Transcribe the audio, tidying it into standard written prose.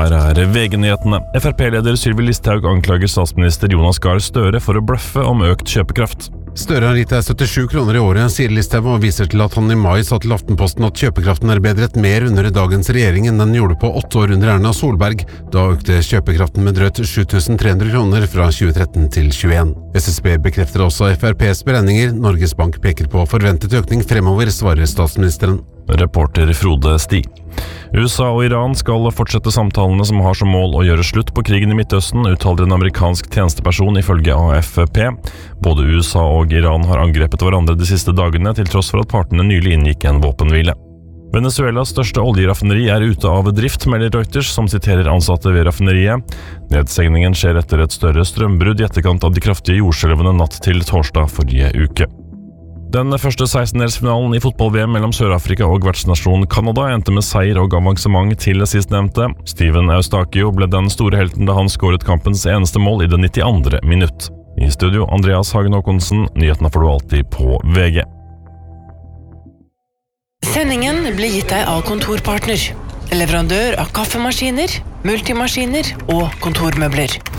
Her VG-nyhetene. FrP-leder Sylvi Listhaug anklager statsminister Jonas Gahr Støre for å bløffe om økt kjøpekraft. Støre har gitt deg 77 kroner i året, sier Listhaug, og viser til at han i mai sa til Aftenposten at kjøpekraften bedret mer under dagens regjering enn den gjorde på 8 år under Erna Solberg. Da økte kjøpekraften med drøyt 7.300 kroner fra 2013 til 2021. SSB bekrefter også FrPs beregninger. Norges Bank peker på forventet økning fremover, svarer statsministeren. Reporter Frode Sti. USA og Iran skal fortsette samtalene som har som mål å gjøre slutt på krigen i Midtøsten, uttaler en amerikansk tjenesteperson ifølge AFP. Både USA og Iran har angrepet hverandre de siste dagene, til tross for at partene nylig inngikk en våpenhvile. Venezuelas største oljeraffineri ute av drift, melder Reuters, som siterer ansatte ved raffineriet. Nedstengningen skjer etter et større strømbrudd i etterkant av de kraftige jordskjelvene natt til torsdag forrige uke. Den første 16-delsfinalen i fotball-VM mellom Sør-Afrika og vertsnasjonen Canada endte med seier og avansement til sistnevnte. Steven Eustakio ble den store helten da han skåret kampens eneste mål i det 92. minutt. I studio, Andreas Hagen Håkonsen. Nyhetene får du alltid på VG. Sendingen blir gitt deg av Kontorpartner, leverandør av kaffemaskiner, multimaskiner og kontormøbler.